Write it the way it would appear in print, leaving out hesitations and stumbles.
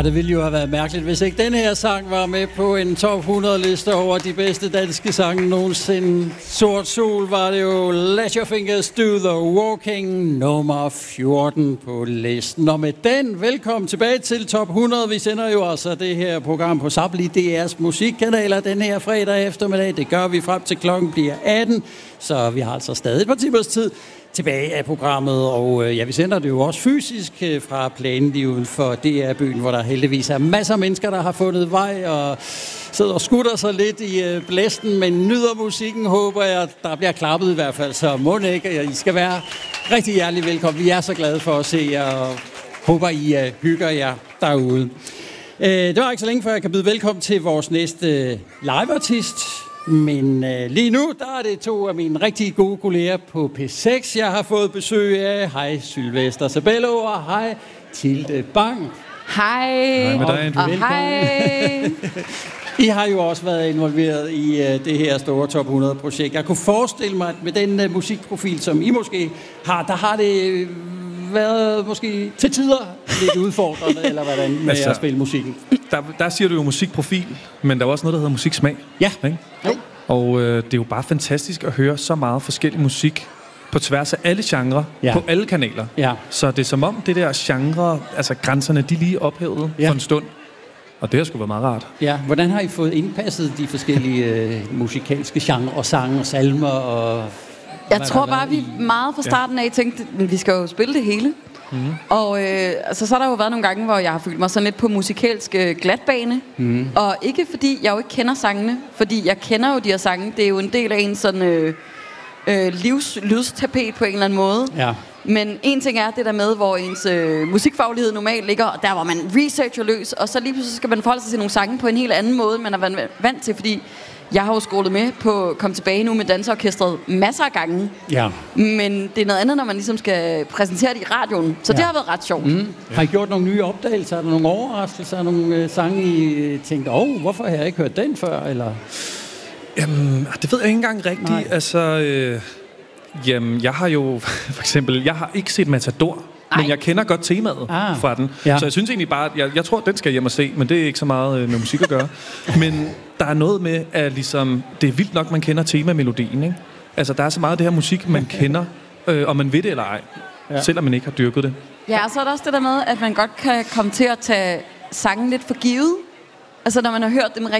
Det ville jo have været mærkeligt, hvis ikke den her sang var med på en top 100-liste over de bedste danske sange nogensinde. Sort Sol var det jo Let Your Fingers Do The Walking, nummer 14 på listen. Og med den, velkommen tilbage til top 100. Vi sender jo altså det her program på samtlige DR's musikkanaler den her fredag eftermiddag. Det gør vi frem til klokken bliver 18, så vi har altså stadig et par timers tid tilbage af programmet, og vi sender det jo også fysisk fra planen lige uden for DR-byen, hvor der heldigvis er masser af mennesker, der har fundet vej og sidder og skutter sig lidt i blæsten, men nyder musikken, håber jeg, der bliver klappet i hvert fald, så må ikke, I skal være rigtig hjertelig velkommen. Vi er så glade for at se jer, og håber, I hygger jer derude. Det var ikke så længe før, jeg kan byde velkommen til vores næste liveartist. Men lige nu, der er det to af mine rigtig gode kolleger på P6, jeg har fået besøg af. Hej Sylvester Sabello, og hej Tilde Bang. Hej. Hej med dig, Andrew. Og hej. I har jo også været involveret i det her store Top 100-projekt. Jeg kunne forestille mig, at med den musikprofil, som I måske har, der har det været måske til tider lidt udfordrende, eller hvordan, med at spille musikken. Der siger du jo musikprofil, men der er også noget, der hedder musiksmag. Ja. Ikke? Jo. Og det er jo bare fantastisk at høre så meget forskellig musik på tværs af alle genrer, på alle kanaler. Ja. Så det er som om det der genre, altså grænserne, de lige ophævet for en stund. Og det har sgu været meget rart. Ja, hvordan har I fået indpasset de forskellige musikalske genrer og sange og salmer og... Jeg tror bare, vi meget fra starten af tænkte, at vi skal jo spille det hele. Mm. Og så har der jo været nogle gange, hvor jeg har følt mig sådan lidt på musikalsk glatbane. Mm. Og ikke fordi jeg jo ikke kender sangene, fordi jeg kender jo de her sange. Det er jo en del af en sådan livslydstapet på en eller anden måde. Ja. Men en ting er det der med, hvor ens musikfaglighed normalt ligger, og der hvor man researcher løs, og så lige pludselig skal man forholde sig til nogle sange på en helt anden måde, man er vant til, fordi jeg har jo scrollet med på Kom Tilbage Nu med danseorkestret masser af gange. Ja. Men det er noget andet, når man ligesom skal præsentere det i radioen. Så det har været ret sjovt. Mm. Har I gjort nogle nye opdagelser? Er der nogle overraskelser? Nogle sange, I tænkte, hvorfor har jeg ikke hørt den før? Eller? Jamen, det ved jeg ikke engang rigtigt. Nej. Altså, jeg har jo for eksempel, jeg har ikke set Matador. Men jeg kender godt temaet fra den. Ja. Så jeg synes egentlig bare, jeg tror, den skal hjem og se, men det er ikke så meget med musik at gøre. Men der er noget med, at ligesom, det er vildt nok, man kender temamelodien, ikke? Altså, der er så meget af det her musik, man kender, og man ved det eller ej, selvom man ikke har dyrket det. Ja, og så er der også det der med, at man godt kan komme til at tage sangen lidt for givet. Altså, når man har hørt dem